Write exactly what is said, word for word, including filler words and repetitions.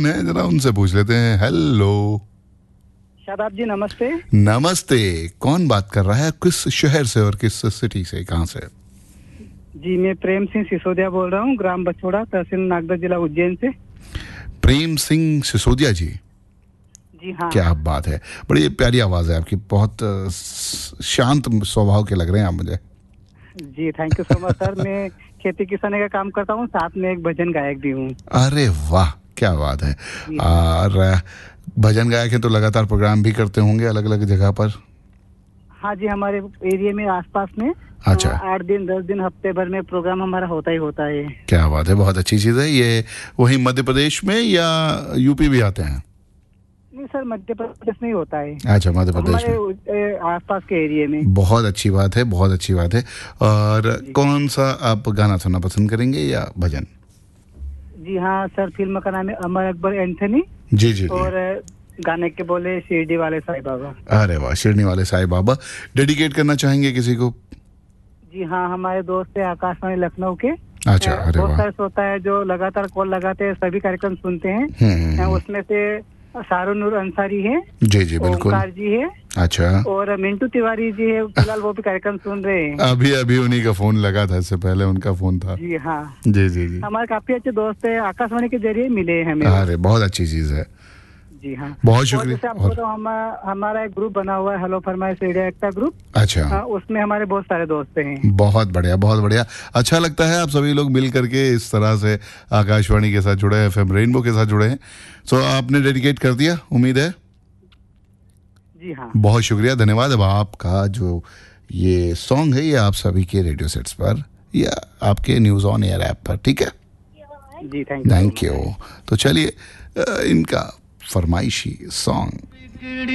कौन है, जरा उनसे पूछ लेते हैं। हेलो शादाब जी, नमस्ते। नमस्ते, कौन बात कर रहा है, किस शहर से और किस सिटी से, कहाँ से? जी मैं प्रेम सिंह सिसोदिया बोल रहा हूँ, ग्राम बछोड़ा, तहसील नागदा, जिला उज्जैन से। प्रेम सिंह सिसोदिया जी, जी हाँ। क्या बात है, बड़ी प्यारी आवाज है आपकी, बहुत अ, शांत स्वभाव के लग रहे हैं आप मुझे। जी thank you so much sir. मैं खेती किसानी का काम करता हूँ, साथ में एक भजन गायक भी हूँ। अरे वाह, क्या बात है। जी हाँ। और अ, भजन गायक हैं तो लगातार प्रोग्राम भी करते होंगे अलग अलग जगह पर? हाँ जी, हमारे एरिया में आसपास में अच्छा, आठ दिन दस दिन हफ्ते भर में प्रोग्राम हमारा होता ही होता है। क्या बात है, बहुत अच्छी चीज़ है ये। वही मध्य प्रदेश में या यूपी भी आते हैं? नहीं सर, मध्य प्रदेश में ही होता है। अच्छा, मध्य प्रदेश हमारे में। ए, आसपास के एरिया में। बहुत अच्छी बात है, बहुत अच्छी बात है। और जी कौन सा आप गाना सुनना पसंद करेंगे या भजन? जी हाँ सर, फिल्म का नाम है अमर अकबर एंथनी। जी जी जी। और गाने के बोले शिरडी वाले साईं बाबा। अरे वाह, शिरडी वाले साईं बाबा। डेडिकेट करना चाहेंगे किसी को? जी हाँ, हमारे दोस्त है आकाशवाणी लखनऊ के। अच्छा, अ, अरे बहुत वाह। सारे श्रोता है जो लगातार कॉल लगाते हैं, सभी कार्यक्रम सुनते हैं। हम्म अ, हम्म, उसमें से सारू नूर अंसारी है, जी जी बिल्कुल। ओमकार जी है, अच्छा, और मिंटू तिवारी जी है, फिलहाल वो भी कार्यक्रम सुन रहे हैं। अभी अभी उन्हीं का फोन लगा था, इससे पहले उनका फोन था। जी हाँ। जी जी जी। हमारे काफी अच्छे दोस्त है, आकाशवाणी के जरिए मिले हैं हमें वो। अरे बहुत अच्छी चीज है, जी हाँ। बहुत और शुक्रिया। जैसे आपको और बताऊं, हम हमारा एक ग्रुप बना हुआ है, हेलो फरमाइश रेडियो एकता ग्रुप। अच्छा, अ, उसमें हमारे बहुत सारे दोस्त हैं। बहुत बढ़िया, बहुत बढ़िया। अच्छा लगता है आप सभी लोग मिल करके इस तरह से आकाशवाणी के साथ जुड़े हैं, एफएम रेनबो के साथ जुड़े हैं। सो आपने डेडिकेट कर दिया, उम्मीद है। जी हाँ। बहुत शुक्रिया, धन्यवाद। अब आपका जो ये सॉन्ग है ये आप सभी के रेडियो सेट्स पर या आपके न्यूज़ ऑन एयर ऐप पर, ठीक है? जी thank you so thank much. You. तो चलिए अ, इनका फरमाइशी सॉन्ग